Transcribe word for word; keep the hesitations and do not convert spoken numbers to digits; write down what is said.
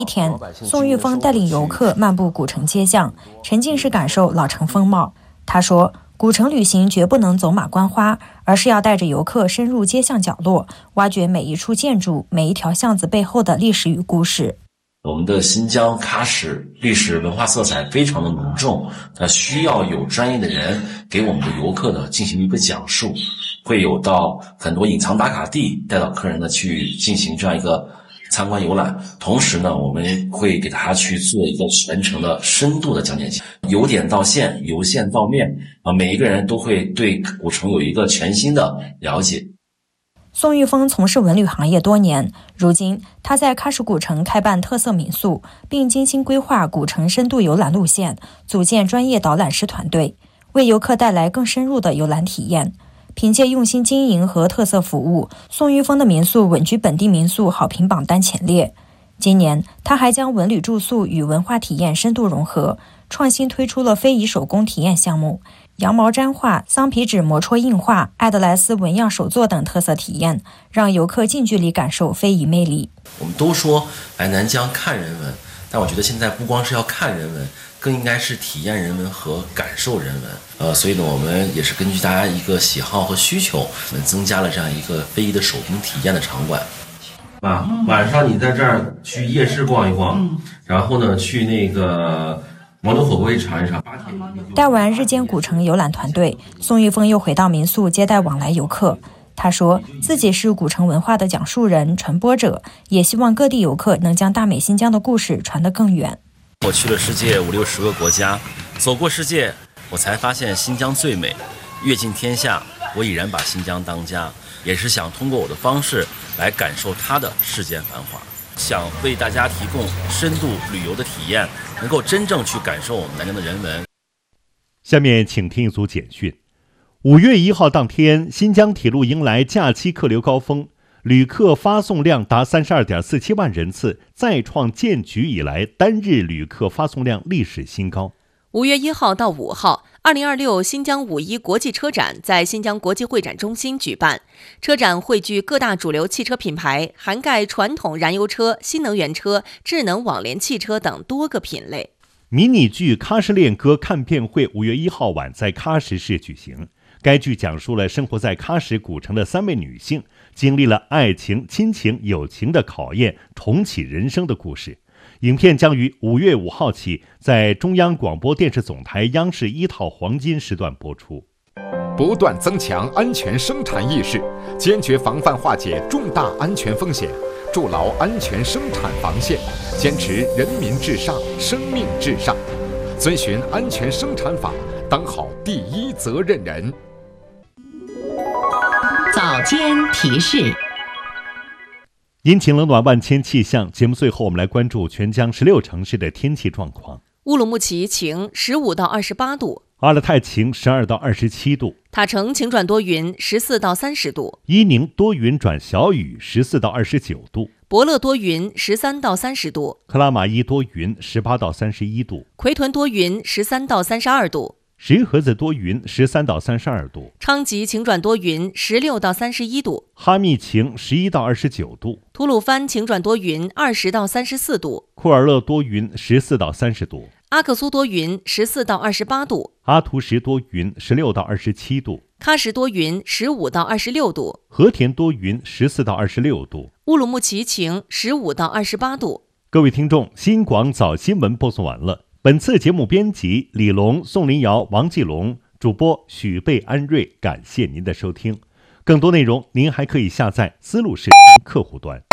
一天，宋玉峰带领游客漫步古城街巷，沉浸式感受老城风貌。他说，古城旅行绝不能走马观花，而是要带着游客深入街巷角落，挖掘每一处建筑、每一条巷子背后的历史与故事。 我们的新疆喀什历史文化色彩非常的浓重，它需要有专业的人给我们的游客呢进行一个讲述，会有到很多隐藏打卡地，带到客人呢去进行这样一个参观游览。同时呢，我们会给他去做一个全程的深度的讲解，由点到线，由线到面啊，每一个人都会对古城有一个全新的了解。 宋玉峰从事文旅行业多年，如今他在喀什古城开办特色民宿，并精心规划古城深度游览路线，组建专业导览师团队，为游客带来更深入的游览体验。凭借用心经营和特色服务，宋玉峰的民宿稳居本地民宿好评榜单前列。今年，他还将文旅住宿与文化体验深度融合，创新推出了非遗手工体验项目、羊毛毡画、桑皮纸磨戳印画、艾德莱斯纹样手作等特色体验，让游客近距离感受非遗魅力。 我们都说来南疆看人文，但我觉得现在不光是要看人文，更应该是体验人文和感受人文。呃，所以呢，我们也是根据大家一个喜好和需求，我们增加了这样一个非遗的手工体验的场馆。啊，晚上你在这儿去夜市逛一逛，嗯、然后呢，去那个毛肚火锅也尝一尝。 带完日间古城游览团队，宋玉峰又回到民宿接待往来游客。他说自己是古城文化的讲述人、传播者，也希望各地游客能将大美新疆的故事传得更远。 我去了世界五六十个国家，走过世界，我才发现新疆最美。阅尽天下，我已然把新疆当家，也是想通过我的方式来感受它的世间繁华，想为大家提供深度旅游的体验，能够真正去感受我们南疆的人文。 下面请听一组简讯。五月一号当天，新疆铁路迎来假期客流高峰，旅客发送量达 三十二点四七万人次，再创建局以来单日旅客发送量历史新高。 五月一号到五号，二零二六新疆五一国际车展在新疆国际会展中心举办。车展汇聚各大主流汽车品牌，涵盖传统燃油车、新能源车、智能网联汽车等多个品类。 迷你剧《喀什恋歌》看片会五月一号晚在喀什市举行。该剧讲述了生活在喀什古城的三位女性经历了爱情、亲情、友情的考验，重启人生的故事。影片将于五月五号起在中央广播电视总台央视一套黄金时段播出。 不断增强安全生产意识，坚决防范化解重大安全风险，筑牢安全生产防线，坚持人民至上、生命至上，遵循安全生产法，当好第一责任人。 早间提示。 阴晴冷暖万千气象，节目最后我们来关注全疆十六城市的天气状况。 乌鲁木齐晴，十五到二十八度； 阿勒泰晴，十二到二十七度； 塔城晴转多云，十四到三十度； 伊宁多云转小雨，十四到二十九度； 博乐多云，十三到三十度； 克拉玛依多云，十八到三十一度； 奎屯多云，十三到三十二度； 石河子多云，十三到三十二度； 昌吉晴转多云，十六到三十一度； 哈密晴，十一到二十九度； 吐鲁番晴转多云，二十到三十四度； 库尔勒多云，十四到三十度； 阿克苏多云，十四到二十八度； 阿图什多云，十六到二十七度； 喀什多云，十五到二十六度； 和田多云，十四到二十六度； 乌鲁木齐晴，十五到二十八度。 各位听众，新广早新闻播送完了。本次节目编辑李龙、宋林瑶、王继龙，主播许贝、安瑞，感谢您的收听。更多内容您还可以下载思路视听客户端。